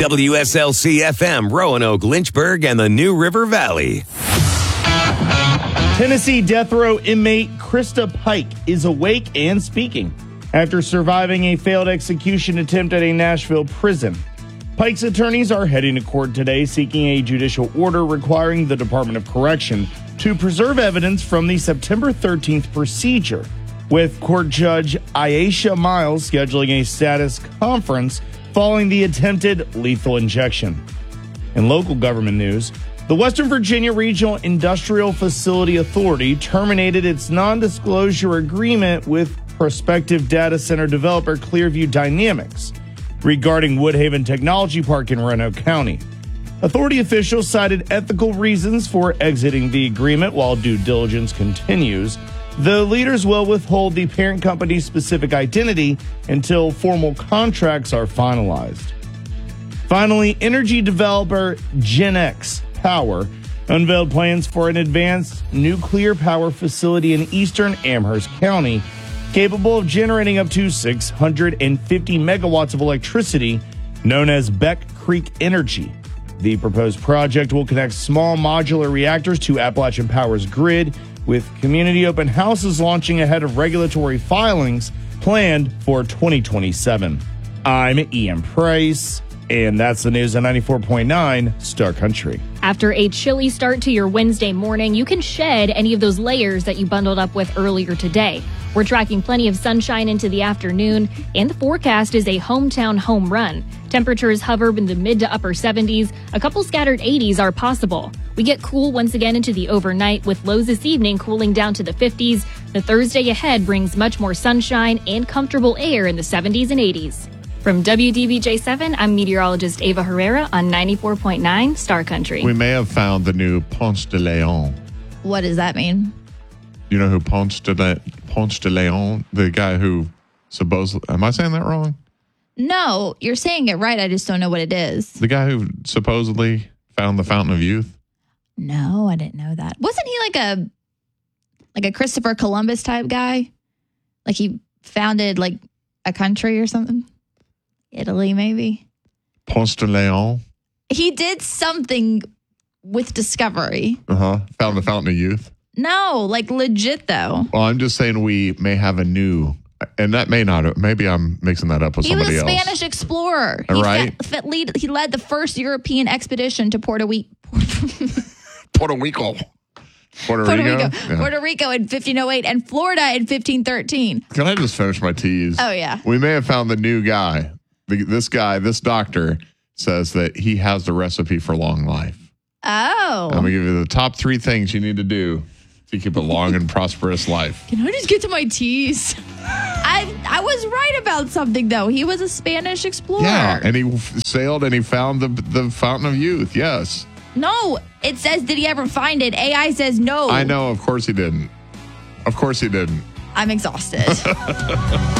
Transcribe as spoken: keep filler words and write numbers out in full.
W S L C F M, Roanoke, Lynchburg, and the New River Valley. Tennessee death row inmate Krista Pike is awake and speaking after surviving a failed execution attempt at a Nashville prison. Pike's attorneys are heading to court today seeking a judicial order requiring the Department of Correction to preserve evidence from the September thirteenth procedure, with Court Judge Aisha Miles scheduling a status conference following the attempted lethal injection. In local government news, the Western Virginia Regional Industrial Facility Authority terminated its non-disclosure agreement with prospective data center developer Clearview Dynamics regarding Woodhaven Technology Park in Roanoke County. Authority officials cited ethical reasons for exiting the agreement while due diligence continues. The leaders will withhold the parent company's specific identity until formal contracts are finalized. Finally, energy developer GenX Power unveiled plans for an advanced nuclear power facility in eastern Amherst County, capable of generating up to six hundred fifty megawatts of electricity, known as Beck Creek Energy. The proposed project will connect small modular reactors to Appalachian Power's grid, with community open houses launching ahead of regulatory filings planned for twenty twenty-seven. I'm Ian Price, and that's the news on ninety-four point nine Star Country. After a chilly start to your Wednesday morning, you can shed any of those layers that you bundled up with earlier today. We're tracking plenty of sunshine into the afternoon, and the forecast is a hometown home run. Temperatures hover in the mid to upper seventies. A couple scattered eighties are possible. We get cool once again into the overnight, with lows this evening cooling down to the fifties. The Thursday ahead brings much more sunshine and comfortable air in the seventies and eighties. From W D B J seven, I'm meteorologist Ava Herrera on ninety-four point nine Star Country. We may have found the new Ponce de Leon. What does that mean? You know who Ponce de, Le- Ponce de Leon, the guy who supposedly, am I saying that wrong? No, you're saying it right. I just don't know what it is. The guy who supposedly found the Fountain of Youth? No, I didn't know that. Wasn't he like a like a Christopher Columbus type guy? Like he founded like a country or something? Italy, maybe? Ponce de Leon? He did something with discovery. Uh-huh. Found the Fountain of Youth? No, like legit though. Well, I'm just saying we may have a new, and that may not, maybe I'm mixing that up with he somebody was a else. Spanish explorer. All he, right. fe- fe- lead, he led the first European expedition to Puerto Rico. Puerto Rico. Puerto, Puerto Rico? Rico. Yeah. Puerto Rico in fifteen oh eight and Florida in fifteen thirteen. Can I just finish my tease? Oh, yeah. We may have found the new guy. The, this guy, this doctor, says that he has the recipe for long life. Oh. I'm going to give you the top three things you need to do to keep a long and prosperous life. Can I just get to my teas? I I was right about something, though. He was a Spanish explorer. Yeah, and he f- sailed and he found the the Fountain of Youth, yes. No, it says, did he ever find it? A I says no. I know, of course he didn't. Of course he didn't. I'm exhausted.